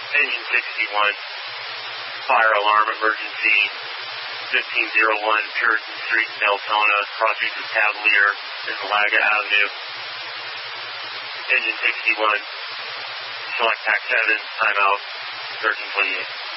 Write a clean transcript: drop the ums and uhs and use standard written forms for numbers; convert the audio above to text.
Engine 61, fire alarm emergency, 1501 Puritan Street, Deltona, crossing the Cavalier and Malaga Avenue. Engine 61, select TAC 7, timeout, 1328.